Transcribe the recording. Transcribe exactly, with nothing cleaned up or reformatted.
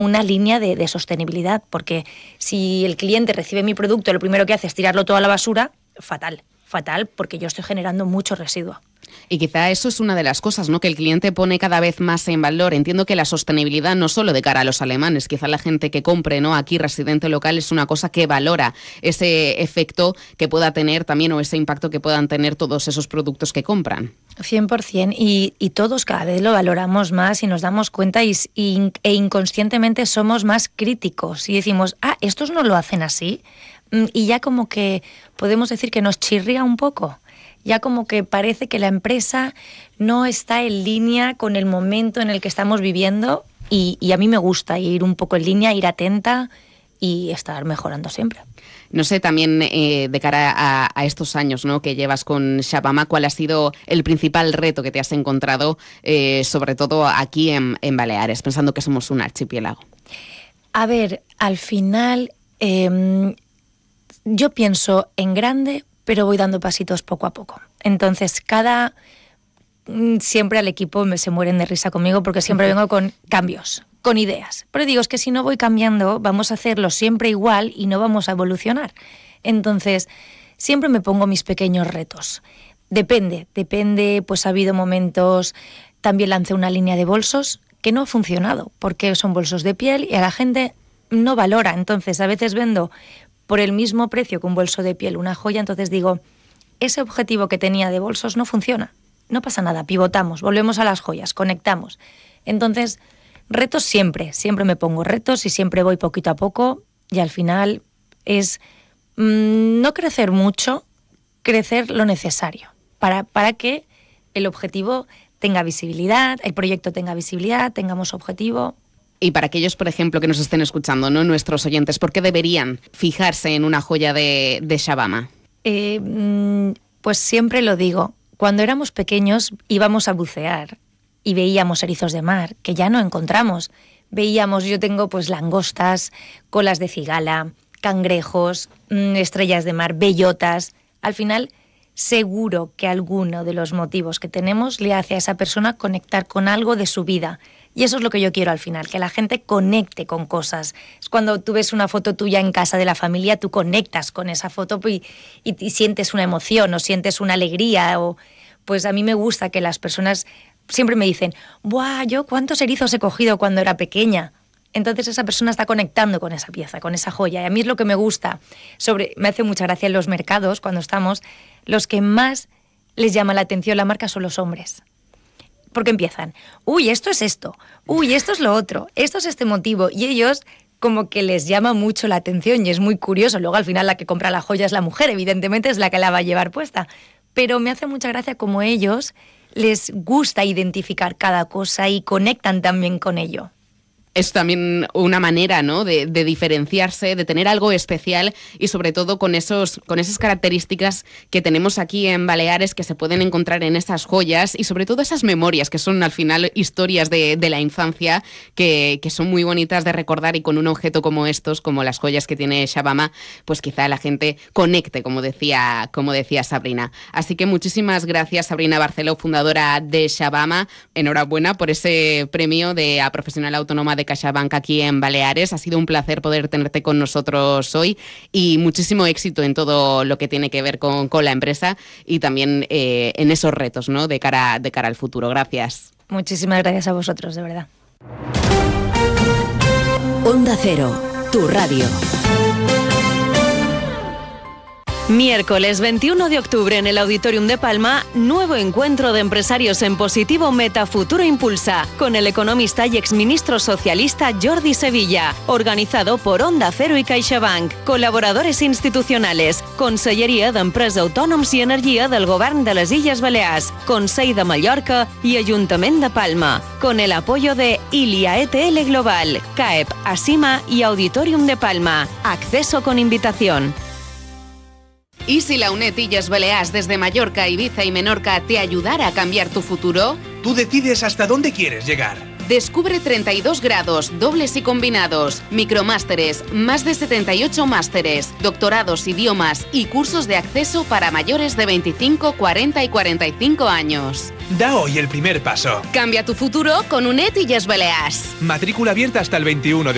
una línea de, de sostenibilidad, porque si el cliente recibe mi producto y lo primero que hace es tirarlo todo a la basura, fatal, fatal, porque yo estoy generando mucho residuo. Y quizá eso es una de las cosas, ¿no?, que el cliente pone cada vez más en valor. Entiendo que la sostenibilidad no solo de cara a los alemanes, quizá la gente que compre, ¿no?, aquí residente local es una cosa que valora ese efecto que pueda tener también, o ese impacto que puedan tener todos esos productos que compran. cien por ciento, y, y todos cada vez lo valoramos más y nos damos cuenta y, y, e inconscientemente somos más críticos y decimos, ah, estos no lo hacen así, y ya como que podemos decir que nos chirría un poco. Ya como que parece que la empresa no está en línea con el momento en el que estamos viviendo y, y a mí me gusta ir un poco en línea, ir atenta y estar mejorando siempre. No sé, también eh, de cara a, a estos años, ¿no?, que llevas con Shabama, ¿cuál ha sido el principal reto que te has encontrado, eh, sobre todo aquí en, en Baleares, pensando que somos un archipiélago? A ver, al final eh, yo pienso en grande, pero voy dando pasitos poco a poco. Entonces, cada... Siempre al equipo me se mueren de risa conmigo porque siempre vengo con cambios, con ideas. Pero digo, es que si no voy cambiando, vamos a hacerlo siempre igual y no vamos a evolucionar. Entonces, siempre me pongo mis pequeños retos. Depende, depende, pues ha habido momentos... También lancé una línea de bolsos que no ha funcionado porque son bolsos de piel y a la gente no valora. Entonces, a veces vendo por el mismo precio que un bolso de piel, una joya, entonces digo, ese objetivo que tenía de bolsos no funciona, no pasa nada, pivotamos, volvemos a las joyas, conectamos. Entonces, retos siempre, siempre me pongo retos y siempre voy poquito a poco y al final es mmm, no crecer mucho, crecer lo necesario para, para que el objetivo tenga visibilidad, el proyecto tenga visibilidad, tengamos objetivo. Y para aquellos, por ejemplo, que nos estén escuchando, ¿no?, nuestros oyentes, ¿por qué deberían fijarse en una joya de, de Shabama? Eh, pues siempre lo digo, cuando éramos pequeños íbamos a bucear y veíamos erizos de mar, que ya no encontramos. Veíamos, yo tengo pues langostas, colas de cigala, cangrejos, estrellas de mar, bellotas. Al final, seguro que alguno de los motivos que tenemos le hace a esa persona conectar con algo de su vida. Y eso es lo que yo quiero al final, que la gente conecte con cosas. Es cuando tú ves una foto tuya en casa de la familia, tú conectas con esa foto y, y, y sientes una emoción o sientes una alegría. O, pues a mí me gusta que las personas siempre me dicen, ¡buah, yo cuántos erizos he cogido cuando era pequeña! Entonces esa persona está conectando con esa pieza, con esa joya. Y a mí es lo que me gusta. Sobre, me hace mucha gracia en los mercados, cuando estamos, los que más les llama la atención la marca son los hombres. Porque empiezan, uy, esto es esto, uy, esto es lo otro, esto es este motivo. Y ellos como que les llama mucho la atención y es muy curioso. Luego al final la que compra la joya es la mujer, evidentemente es la que la va a llevar puesta. Pero me hace mucha gracia como ellos les gusta identificar cada cosa y conectan también con ello. Es también una manera, ¿no?, de, de diferenciarse, de tener algo especial y sobre todo con esos, con esas características que tenemos aquí en Baleares que se pueden encontrar en esas joyas y sobre todo esas memorias que son al final historias de, de la infancia que, que son muy bonitas de recordar y con un objeto como estos, como las joyas que tiene Shabama, pues quizá la gente conecte, como decía, como decía Sabrina. Así que muchísimas gracias, Sabrina Barceló, fundadora de Shabama. Enhorabuena por ese premio de a profesional autónoma de de CaixaBank aquí en Baleares. Ha sido un placer poder tenerte con nosotros hoy y muchísimo éxito en todo lo que tiene que ver con, con la empresa y también eh, en esos retos, ¿no?, de cara, de cara al futuro. Gracias. Muchísimas gracias a vosotros, de verdad. Onda Cero, tu radio. Miércoles veintiuno de octubre en el Auditorium de Palma, nuevo encuentro de empresarios en positivo Metafuturo Impulsa, con el economista y exministro socialista Jordi Sevilla, organizado por Onda Cero y CaixaBank, colaboradores institucionales, Conselleria d'Empresa Autònoms i Energia del Govern de les Illes Balears, Consell de Mallorca y Ayuntament de Palma, con el apoyo de Ilia E T L Global, CAEP, Asima y Auditorium de Palma. Acceso con invitación. ¿Y si la UNED Illes Balears desde Mallorca, Ibiza y Menorca te ayudara a cambiar tu futuro? Tú decides hasta dónde quieres llegar. Descubre treinta y dos grados, dobles y combinados, micromásteres, más de setenta y ocho másteres, doctorados, idiomas y cursos de acceso para mayores de veinticinco, cuarenta y cuarenta y cinco años. Da hoy el primer paso. Cambia tu futuro con UNED Illes Balears. Matrícula abierta hasta el veintiuno de